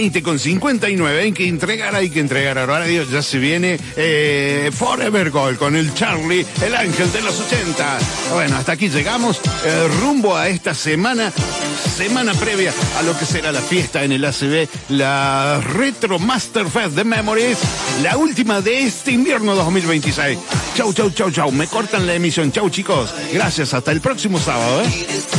20:59. Hay que entregar ahora. Dios, ya se viene Forever Gold con el Charlie, el ángel de los 80. Bueno, hasta aquí llegamos, rumbo a esta semana previa a lo que será la fiesta en el ACB, la Retro Master Fest de Memories, la última de este invierno 2026. Chau. Me cortan la emisión. Chau, chicos. Gracias. Hasta el próximo sábado,